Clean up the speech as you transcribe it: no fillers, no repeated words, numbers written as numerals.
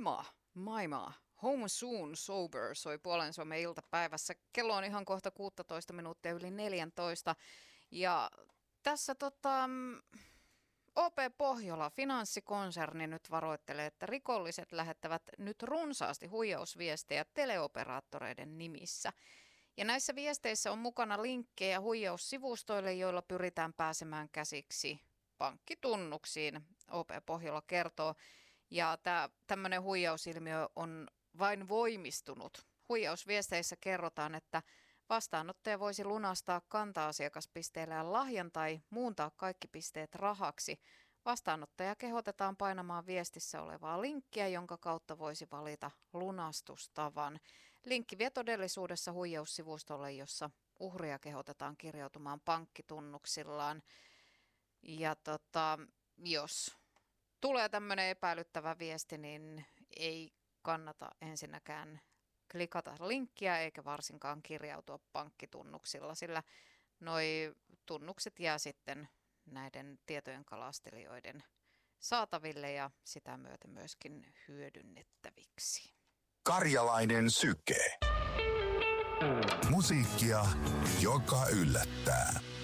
Maima. Home Soon Sober soi puolen Suomen iltapäivässä. Kello on ihan kohta 16 minuuttia yli 14. Ja tässä OP Pohjola, finanssikonserni, nyt varoittelee, että rikolliset lähettävät nyt runsaasti huijausviestejä teleoperaattoreiden nimissä. Ja näissä viesteissä on mukana linkkejä huijaussivustoille, joilla pyritään pääsemään käsiksi pankkitunnuksiin, OP Pohjola kertoo. Ja tämmöinen huijausilmiö on vain voimistunut. Huijausviesteissä kerrotaan, että vastaanottaja voisi lunastaa kanta-asiakaspisteellä lahjan tai muuntaa kaikki pisteet rahaksi. Vastaanottaja kehotetaan painamaan viestissä olevaa linkkiä, jonka kautta voisi valita lunastustavan. Linkki vie todellisuudessa huijaussivustolle, jossa uhria kehotetaan kirjautumaan pankkitunnuksillaan. Ja jos tulee tämmöinen epäilyttävä viesti, niin ei kannata ensinnäkään klikata linkkiä eikä varsinkaan kirjautua pankkitunnuksilla, sillä noi tunnukset jää sitten näiden tietojen kalastelijoiden saataville ja sitä myöten myöskin hyödynnettäviksi. Karjalainen syke. Musiikkia, joka yllättää.